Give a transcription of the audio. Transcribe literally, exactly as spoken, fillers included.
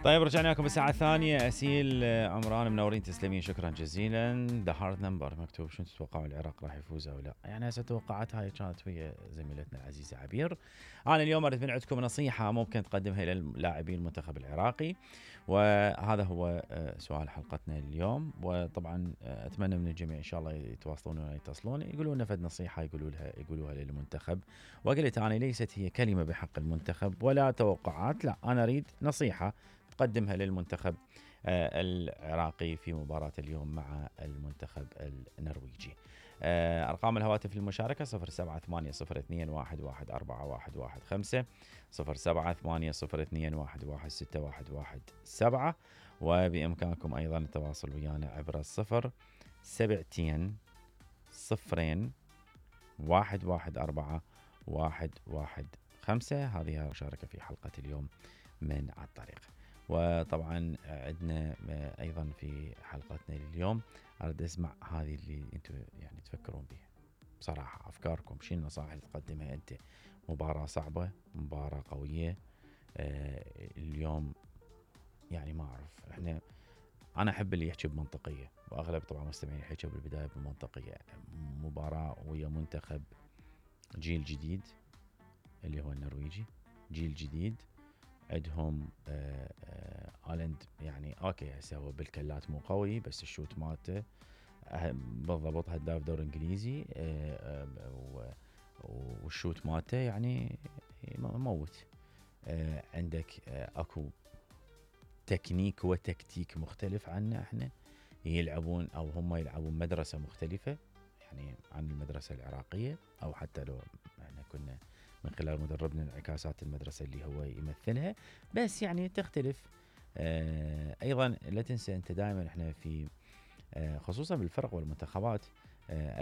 طيب رجعنا لكم بالساعة الثانية. أسيل عمران منورين، تسلمين، شكرا جزيلا. ذا هارد نمبر مكتوب، شنو تتوقعوا العراق راح يفوز أو لا؟ يعني هسه توقعات هاي كانت ويا زميلتنا العزيزة عبير. أنا اليوم أريد من عندكم نصيحة ممكن تقدمها إلى لاعبي المنتخب العراقي، وهذا هو سؤال حلقتنا اليوم. وطبعا أتمنى من الجميع إن شاء الله يتواصلون ويتصلون يقولون لنا فد نصيحة يقولوا لها يقولوها للمنتخب. وقلت أنا ليست هي كلمة بحق المنتخب ولا توقعات، لا، أنا أريد نصيحة تقدمها للمنتخب آه العراقي في مباراة اليوم مع المنتخب النرويجي. آه أرقام الهواتف للمشاركة صفر سبعة ثمانية صفر اثنين واحد واحد أربعة واحد واحد خمسة، صفر سبعة ثمانية صفر اثنين واحد واحد ستة واحد واحد سبعة. وبإمكانكم أيضا التواصل ويانا عبر الصفر سبعتين صفرين واحد واحد أربعة واحد واحد خمسة. هذه المشاركة في حلقة اليوم من على الطريق. وطبعا عندنا ايضا في حلقتنا اليوم اريد اسمع هذه اللي انتم يعني تفكرون بها بصراحه، افكاركم، شنو النصائح اللي تقدمها انت؟ مباراه صعبه، مباراه قويه. آه اليوم يعني ما اعرف، احنا انا احب اللي يحكي بمنطقيه، واغلب طبعا مستمعين يحكوا بالبدايه بمنطقيه. مباراه ويا منتخب جيل جديد اللي هو النرويجي، جيل جديد عندهم آه آه آلند، يعني اوكي هسه هو بالكلات مو قوي بس الشوت مالته بالضبط هداف دور انجليزي، آه آه والشوت مالته يعني موت. آه عندك آه اكو تكنيك وتكتيك مختلف عنا، احنا يلعبون او هم يلعبون مدرسة مختلفة يعني عن المدرسة العراقية، او حتى لو احنا كنا من خلال مدربنا انعكاسات المدرسة اللي هو يمثلها، بس يعني تختلف. آه ايضا لا تنسى انت دائما احنا في آه خصوصا بالفرق والمنتخبات، آه